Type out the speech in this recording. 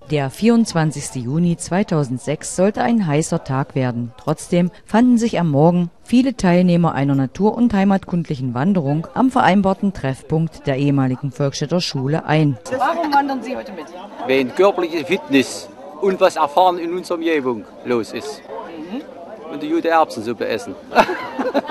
Der 24. Juni 2006 sollte ein heißer Tag werden. Trotzdem fanden sich am Morgen viele Teilnehmer einer natur- und heimatkundlichen Wanderung am vereinbarten Treffpunkt der ehemaligen Volksstädter Schule ein. Warum wandern Sie heute mit? Wenn körperliche Fitness und was Erfahren in unserer Umgebung los ist. Und die gute Erbsensuppe essen.